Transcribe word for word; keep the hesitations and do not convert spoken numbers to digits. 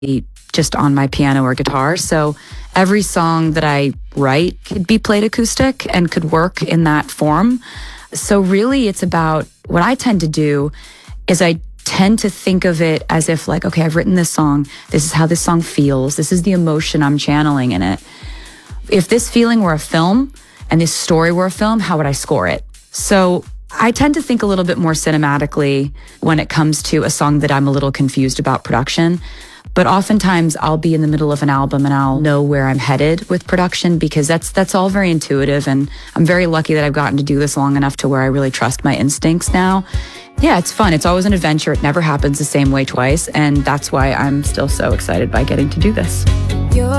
just on my piano or guitar. So every song that I write could be played acoustic and could work in that form. So really it's about, what I tend to do is I tend to think of it as if like, okay, I've written this song. This is how this song feels. This is the emotion I'm channeling in it. If this feeling were a film and this story were a film, how would I score it? So I tend to think a little bit more cinematically when it comes to a song that I'm a little confused about production. But oftentimes I'll be in the middle of an album and I'll know where I'm headed with production, because that's that's all very intuitive. And I'm very lucky that I've gotten to do this long enough to where I really trust my instincts now. Yeah, it's fun. It's always an adventure. It never happens the same way twice. And that's why I'm still so excited by getting to do this.